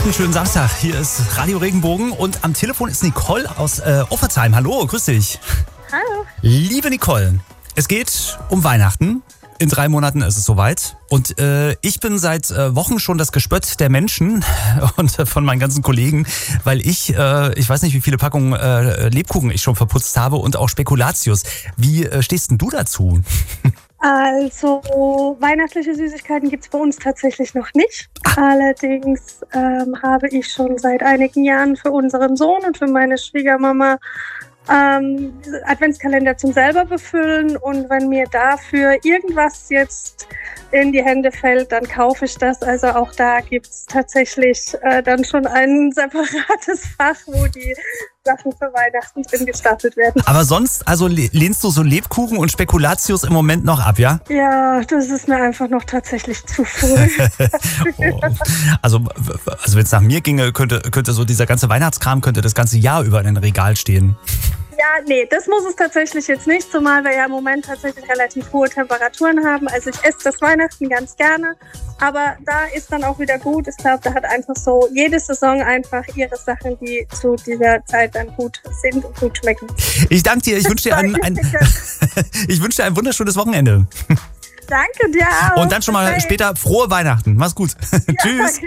einen schönen Samstag. Hier ist Radio Regenbogen und am Telefon ist Nicole aus Offertsheim. Hallo, grüß dich. Hallo. Liebe Nicole, es geht um Weihnachten. In 3 Monaten ist es soweit. Und ich bin seit Wochen schon das Gespött der Menschen und von meinen ganzen Kollegen, weil ich weiß nicht, wie viele Packungen Lebkuchen ich schon verputzt habe und auch Spekulatius. Wie stehst denn du dazu? Also weihnachtliche Süßigkeiten gibt es bei uns tatsächlich noch nicht. Allerdings habe ich schon seit einigen Jahren für unseren Sohn und für meine Schwiegermama Adventskalender zum selber befüllen, und wenn mir dafür irgendwas jetzt in die Hände fällt, dann kaufe ich das. Also auch da gibt es tatsächlich dann schon ein separates Fach, wo die Sachen für Weihnachten drin gestapelt werden. Aber sonst, also lehnst du so Lebkuchen und Spekulatius im Moment noch ab, ja? Ja, das ist mir einfach noch tatsächlich zu früh. Oh. Also wenn es nach mir ginge, könnte so dieser ganze Weihnachtskram könnte das ganze Jahr über in den Regal stehen. Ja, nee, das muss es tatsächlich jetzt nicht, zumal wir ja im Moment tatsächlich relativ hohe Temperaturen haben. Also ich esse das Weihnachten ganz gerne, aber da ist dann auch wieder gut. Ich glaube, da hat einfach so jede Saison einfach ihre Sachen, die zu dieser Zeit dann gut sind und gut schmecken. Ich danke dir, ich wünsche dir ein wunderschönes Wochenende. Danke dir auch. Und dann schon mal später frohe Weihnachten. Mach's gut. Ja, Tschüss.